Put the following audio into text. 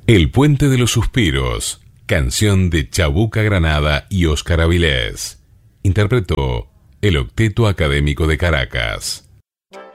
El Puente de los Suspiros, canción de Chabuca Granada y Óscar Avilés. Interpretó el Octeto Académico de Caracas.